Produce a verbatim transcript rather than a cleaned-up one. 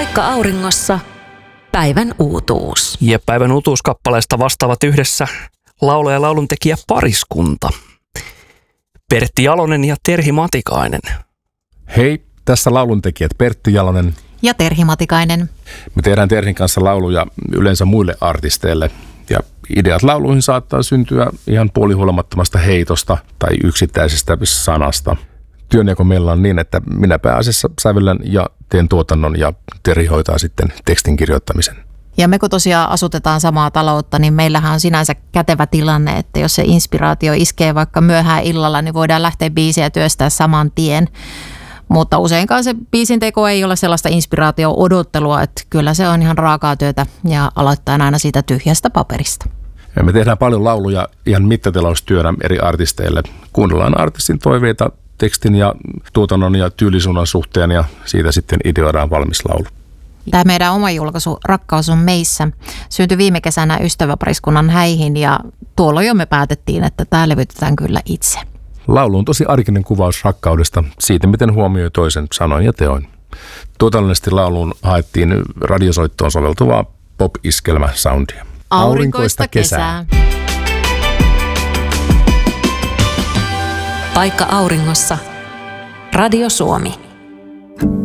Paikka auringossa. Päivän uutuus. Ja päivän uutuuskappaleesta vastaavat yhdessä laulaja ja lauluntekijä pariskunta. Pertti Jalonen ja Terhi Matikainen. Hei, tässä lauluntekijät Pertti Jalonen ja Terhi Matikainen. Me tehdään Terhin kanssa lauluja yleensä muille artisteille. Ja ideat lauluihin saattaa syntyä ihan puolihuolimattomasta heitosta tai yksittäisestä sanasta. Työnjako meillä on niin, että minä pääasiassa sävellän ja teen tuotannon ja Terhi hoitaa sitten tekstin kirjoittamisen. Ja me kun tosiaan asutetaan samaa taloutta, niin meillähän on sinänsä kätevä tilanne, että jos se inspiraatio iskee vaikka myöhään illalla, niin voidaan lähteä biisiä työstää saman tien. Mutta useinkaan se biisin teko ei ole sellaista inspiraatio-odottelua, että kyllä se on ihan raakaa työtä ja aloittaa aina siitä tyhjästä paperista. Ja me tehdään paljon lauluja ihan mittatelaustyönä eri artisteille. Kuunnellaan artistin toiveita tekstin ja tuotannon ja tyylisuunnan suhteen ja siitä sitten ideoidaan valmis laulu. Tämä meidän oma julkaisu Rakkaus on meissä syntyi viime kesänä ystäväpariskunnan häihin ja tuolloin jo me päätettiin, että tämä levytetään kyllä itse. Laulu on tosi arkinen kuvaus rakkaudesta, siitä miten huomioi toisen sanoin ja teoin. Tuotannollisesti lauluun haettiin radiosoittoon soveltuvaa pop-iskelmä-soundia. Aurinkoista kesää. Paikka auringossa. Radio Suomi.